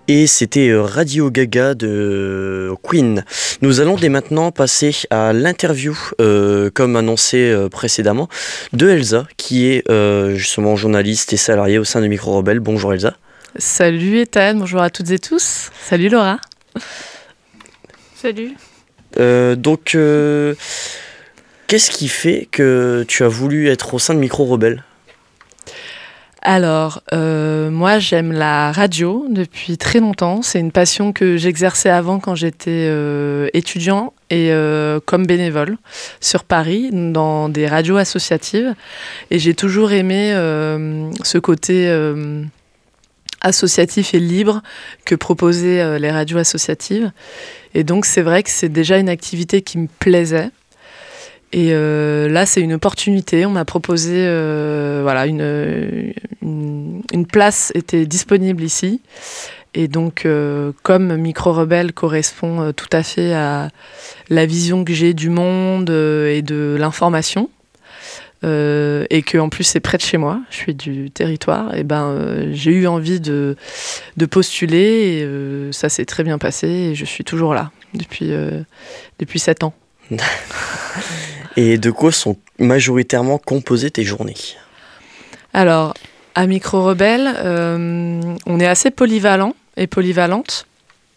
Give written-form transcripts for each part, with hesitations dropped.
Et c'était Radio Gaga de Queen. Nous allons dès maintenant passer à l'interview, comme annoncé précédemment, de Elsa, qui est justement journaliste et salariée au sein de Micro Rebelle. Bonjour Elsa. Salut Ethan, bonjour à toutes et tous. Salut Laura. Salut. Donc, qu'est-ce qui fait que tu as voulu être au sein de Micro Rebelle ? Alors, moi j'aime la radio depuis très longtemps. C'est une passion que j'exerçais avant quand j'étais étudiant et comme bénévole sur Paris, dans des radios associatives. Et j'ai toujours aimé ce côté associatif et libre que proposaient les radios associatives. Et donc c'est vrai que c'est déjà une activité qui me plaisait. Et là, c'est une opportunité. On m'a proposé, une place était disponible ici. Et donc, comme Micro Rebelle correspond tout à fait à la vision que j'ai du monde et de l'information, et qu'en plus c'est près de chez moi, je suis du territoire, et j'ai eu envie de postuler. Et ça s'est très bien passé. Et je suis toujours là depuis 7 ans. Et de quoi sont majoritairement composées tes journées ? Alors, à Micro Rebelle, on est assez polyvalent et polyvalente.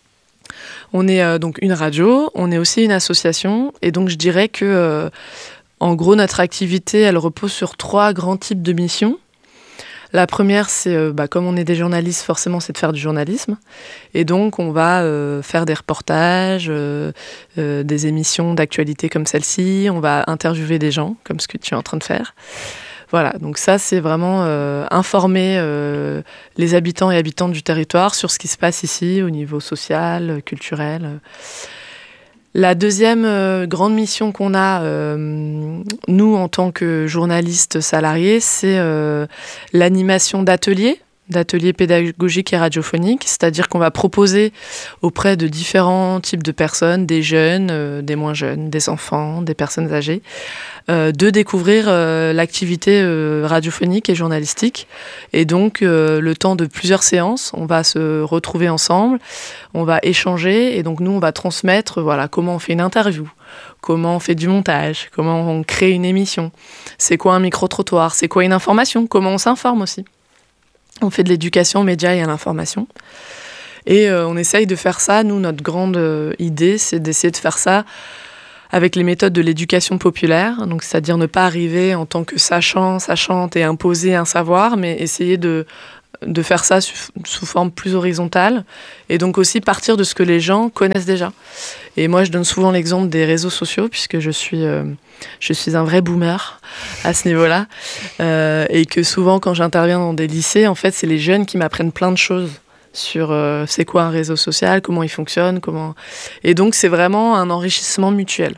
On est donc une radio, on est aussi une association. Et donc, je dirais que, en gros, notre activité, elle repose sur 3 grands types de missions. La première, c'est, comme on est des journalistes, forcément, c'est de faire du journalisme. Et donc, on va faire des reportages, des émissions d'actualité comme celle-ci. On va interviewer des gens, comme ce que tu es en train de faire. Voilà, donc ça, c'est vraiment informer les habitants et habitantes du territoire sur ce qui se passe ici, au niveau social, culturel. La deuxième grande mission qu'on a, nous, en tant que journalistes salariés, c'est l'animation d'ateliers pédagogiques et radiophoniques, c'est-à-dire qu'on va proposer auprès de différents types de personnes, des jeunes, des moins jeunes, des enfants, des personnes âgées, de découvrir l'activité radiophonique et journalistique. Et donc, le temps de plusieurs séances, on va se retrouver ensemble, on va échanger, et donc nous, on va transmettre comment on fait une interview, comment on fait du montage, comment on crée une émission, c'est quoi un micro-trottoir, c'est quoi une information, comment on s'informe aussi. On fait de l'éducation aux médias et à l'information. Et on essaye de faire ça. Nous, notre grande idée, c'est d'essayer de faire ça avec les méthodes de l'éducation populaire. Donc, c'est-à-dire ne pas arriver en tant que sachante et imposer un savoir, mais essayer de faire ça sous forme plus horizontale. Et donc aussi partir de ce que les gens connaissent déjà. Et moi, je donne souvent l'exemple des réseaux sociaux, puisque je suis un vrai boomer à ce niveau-là. Et que souvent, quand j'interviens dans des lycées, en fait, c'est les jeunes qui m'apprennent plein de choses sur c'est quoi un réseau social, comment il fonctionne, Et donc, c'est vraiment un enrichissement mutuel.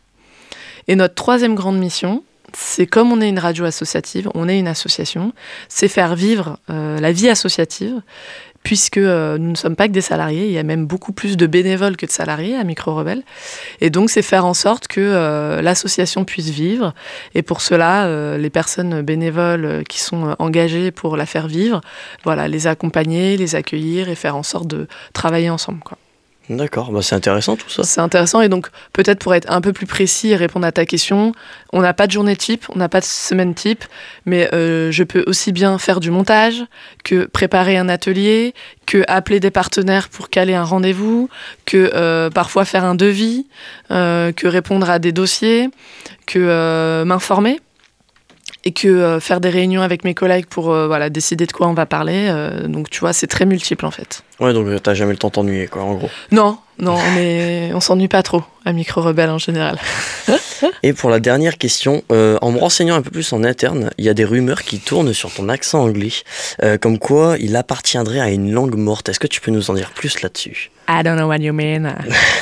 Et notre troisième grande mission, c'est comme on est une radio associative, on est une association, c'est faire vivre la vie associative, puisque nous ne sommes pas que des salariés, il y a même beaucoup plus de bénévoles que de salariés à Micro Rebelle. Et donc, c'est faire en sorte que l'association puisse vivre. Et pour cela, les personnes bénévoles qui sont engagées pour la faire vivre, les accompagner, les accueillir et faire en sorte de travailler ensemble, quoi. D'accord, c'est intéressant tout ça. C'est intéressant, et donc peut-être pour être un peu plus précis et répondre à ta question, on n'a pas de journée type, on n'a pas de semaine type, mais je peux aussi bien faire du montage, que préparer un atelier, que appeler des partenaires pour caler un rendez-vous, que parfois faire un devis, que répondre à des dossiers, que m'informer. Et que faire des réunions avec mes collègues pour décider de quoi on va parler. Donc, tu vois, c'est très multiple, en fait. Ouais, donc t'as jamais le temps de t'ennuyer, quoi, en gros. Non, mais on s'ennuie pas trop à Micro Rebelle, en général. Et pour la dernière question, en me renseignant un peu plus en interne, il y a des rumeurs qui tournent sur ton accent anglais, comme quoi il appartiendrait à une langue morte. Est-ce que tu peux nous en dire plus là-dessus ? I don't know what you mean.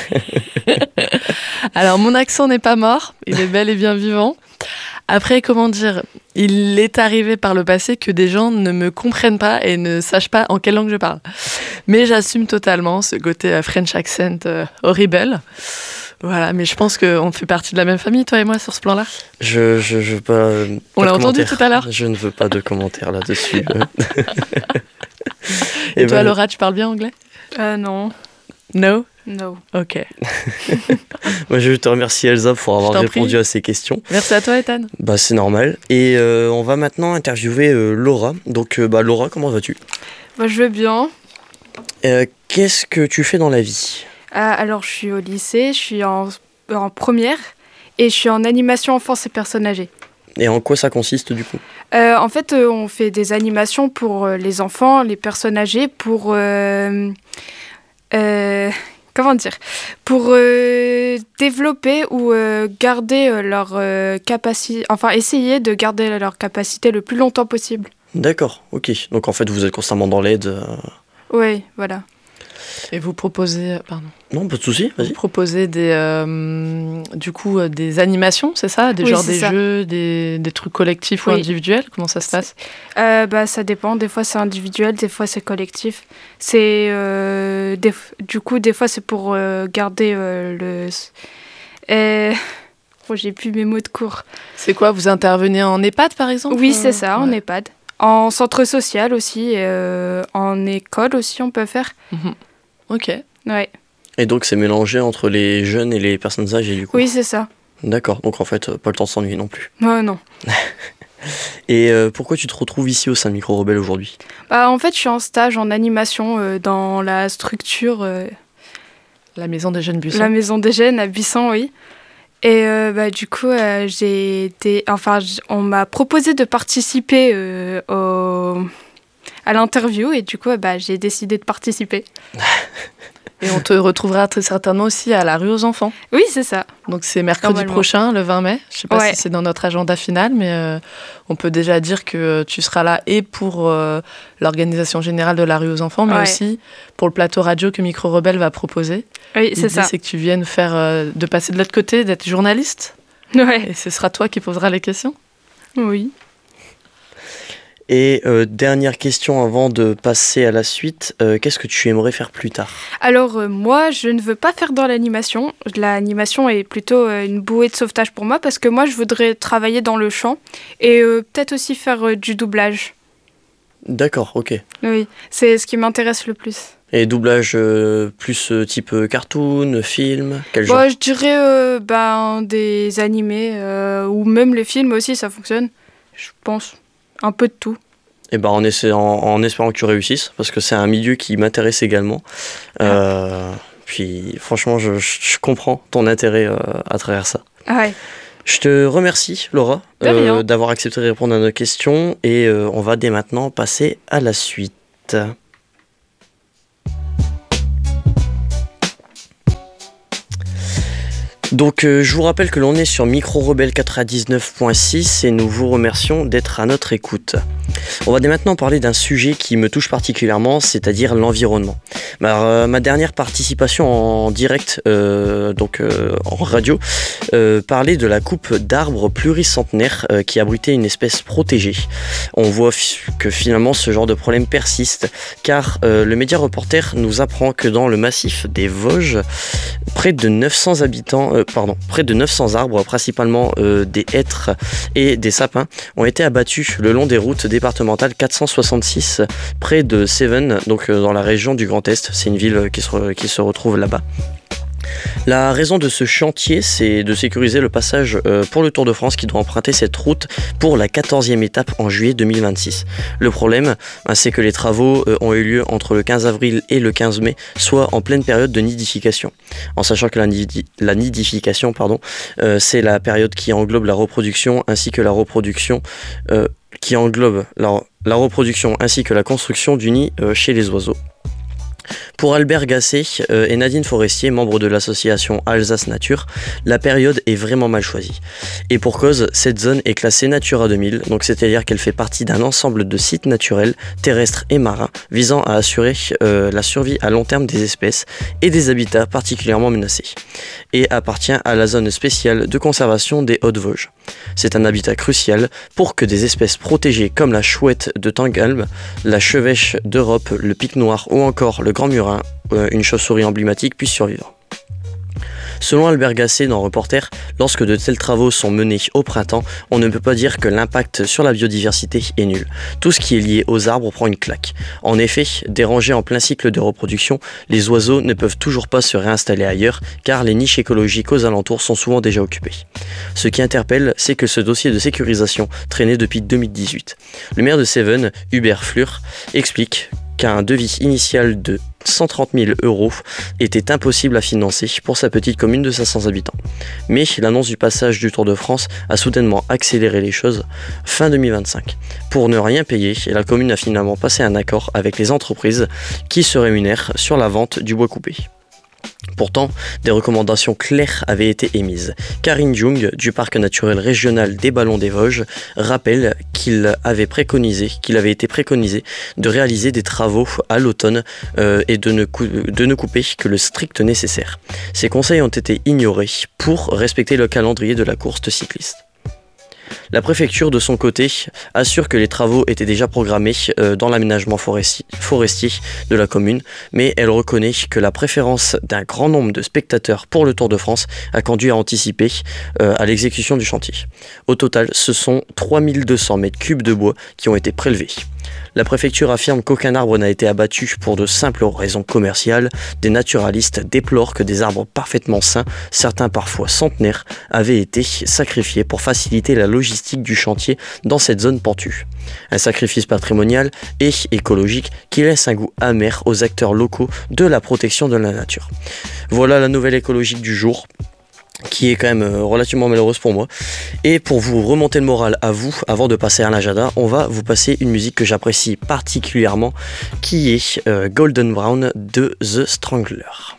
Alors, mon accent n'est pas mort, il est bel et bien vivant. Après, comment dire, il est arrivé par le passé que des gens ne me comprennent pas et ne sachent pas en quelle langue je parle. Mais j'assume totalement ce côté French accent horrible. Voilà, mais je pense qu'on fait partie de la même famille, toi et moi, sur ce plan-là. Je veux pas... On l'a entendu tout à l'heure. Je ne veux pas de commentaires là-dessus. Et toi, Laura, tu parles bien anglais? Non. No? No. Ok. Moi, je te remercie Elsa pour avoir répondu à ces questions. Merci à toi, Ethan. C'est normal. Et on va maintenant interviewer Laura. Donc, Laura, comment vas-tu? Je vais bien. Qu'est-ce que tu fais dans la vie? Alors, je suis au lycée, je suis en première et je suis en animation enfance et personnes âgées. Et en quoi ça consiste du coup? En fait, on fait des animations pour les enfants, les personnes âgées, pour... comment dire, pour développer ou garder leur capacité, enfin essayer de garder leur capacité le plus longtemps possible. D'accord, ok. Donc en fait vous êtes constamment dans l'aide. Oui, voilà. Et vous proposez, pardon. Non, pas de souci, vas-y. Vous proposez des animations, c'est ça? Des jeux, des trucs collectifs ou individuels? Comment ça se passe? Ça dépend. Des fois, c'est individuel, des fois, c'est collectif. Du coup, des fois, c'est pour garder j'ai plus mes mots de cours. C'est quoi? Vous intervenez en EHPAD, par exemple? Oui, c'est ça, en EHPAD. En centre social aussi, en école aussi, on peut faire. Ok. Ouais. Et donc c'est mélangé entre les jeunes et les personnes âgées du coup? Oui, c'est ça. D'accord, donc en fait pas le temps de s'ennuyer non plus. Non. Et pourquoi tu te retrouves ici au sein de Micro Rebelle aujourd'hui? En fait, je suis en stage en animation dans la structure... La Maison des Jeunes Buissons. La Maison des Jeunes à Buisson, oui. Et du coup, on m'a proposé de participer à l'interview et du coup, j'ai décidé de participer. Et on te retrouvera très certainement aussi à la rue aux enfants. Oui, c'est ça. Donc c'est mercredi prochain, le 20 mai. Je ne sais pas si c'est dans notre agenda final, mais on peut déjà dire que tu seras là et pour l'organisation générale de la rue aux enfants, mais aussi pour le plateau radio que Micro Rebelle va proposer. Oui, c'est ça. L'idée, c'est que tu viennes de passer de l'autre côté, d'être journaliste. Ouais. Et ce sera toi qui poseras les questions. Oui. Et dernière question avant de passer à la suite, qu'est-ce que tu aimerais faire plus tard? Alors moi, je ne veux pas faire dans l'animation. L'animation est plutôt une bouée de sauvetage pour moi parce que moi, je voudrais travailler dans le chant et peut-être aussi faire du doublage. D'accord, ok. Oui, c'est ce qui m'intéresse le plus. Et doublage plus type cartoon, film, quel genre? Je dirais des animés ou même les films aussi, ça fonctionne, je pense. Un peu de tout. Et en espérant que tu réussisses, parce que c'est un milieu qui m'intéresse également. Puis franchement, je comprends ton intérêt à travers ça. Ouais. Je te remercie, Laura, d'avoir accepté de répondre à nos questions. Et on va dès maintenant passer à la suite. Donc je vous rappelle que l'on est sur Micro Rebelle 99.6 et nous vous remercions d'être à notre écoute. On va dès maintenant parler d'un sujet qui me touche particulièrement, c'est-à-dire l'environnement. Ma dernière participation en direct, en radio, parlait de la coupe d'arbres pluricentenaires qui abritait une espèce protégée. On voit que finalement ce genre de problème persiste, car le Média Reporter nous apprend que dans le massif des Vosges, près de 900 arbres, principalement des hêtres et des sapins, ont été abattus le long des routes départementales 466 près de Seven, donc dans la région du Grand Est. C'est une ville qui se retrouve là-bas. La raison de ce chantier, c'est de sécuriser le passage pour le Tour de France qui doit emprunter cette route pour la 14e étape en juillet 2026. Le problème, c'est que les travaux ont eu lieu entre le 15 avril et le 15 mai, soit en pleine période de nidification. En sachant que la nidification, c'est la période qui englobe la reproduction ainsi que la reproduction la reproduction ainsi que la construction du nid chez les oiseaux. Pour Albert Gasset et Nadine Forestier, membres de l'association Alsace Nature, la période est vraiment mal choisie. Et pour cause, cette zone est classée Natura 2000, donc c'est-à-dire qu'elle fait partie d'un ensemble de sites naturels, terrestres et marins, visant à assurer la survie à long terme des espèces et des habitats particulièrement menacés, et appartient à la zone spéciale de conservation des Hautes-Vosges. C'est un habitat crucial pour que des espèces protégées comme la chouette de Tangalm, la chevêche d'Europe, le pic noir ou encore le grand murin, une chauve-souris emblématique, puissent survivre. Selon Albert Gasset dans Reporter, lorsque de tels travaux sont menés au printemps, on ne peut pas dire que l'impact sur la biodiversité est nul. Tout ce qui est lié aux arbres prend une claque. En effet, dérangés en plein cycle de reproduction, les oiseaux ne peuvent toujours pas se réinstaller ailleurs car les niches écologiques aux alentours sont souvent déjà occupées. Ce qui interpelle, c'est que ce dossier de sécurisation traînait depuis 2018. Le maire de Seven, Hubert Flur, explique qu'un devis initial de 130 000 € était impossible à financer pour sa petite commune de 500 habitants. Mais l'annonce du passage du Tour de France a soudainement accéléré les choses fin 2025. Pour ne rien payer, la commune a finalement passé un accord avec les entreprises qui se rémunèrent sur la vente du bois coupé. Pourtant, des recommandations claires avaient été émises. Karine Jung, du parc naturel régional des Ballons des Vosges, rappelle qu'il avait été préconisé de réaliser des travaux à l'automne et de ne couper que le strict nécessaire. Ces conseils ont été ignorés pour respecter le calendrier de la course cycliste. La préfecture, de son côté, assure que les travaux étaient déjà programmés dans l'aménagement forestier de la commune, mais elle reconnaît que la préférence d'un grand nombre de spectateurs pour le Tour de France a conduit à anticiper à l'exécution du chantier. Au total, ce sont 3200 mètres cubes de bois qui ont été prélevés. La préfecture affirme qu'aucun arbre n'a été abattu pour de simples raisons commerciales. Des naturalistes déplorent que des arbres parfaitement sains, certains parfois centenaires, avaient été sacrifiés pour faciliter la logistique du chantier dans cette zone pentue. Un sacrifice patrimonial et écologique qui laisse un goût amer aux acteurs locaux de la protection de la nature. Voilà la nouvelle écologique du jour, qui est quand même relativement malheureuse pour moi. Et pour vous remonter le moral à vous, avant de passer à l'agenda, on va vous passer une musique que j'apprécie particulièrement, qui est Golden Brown de The Strangler.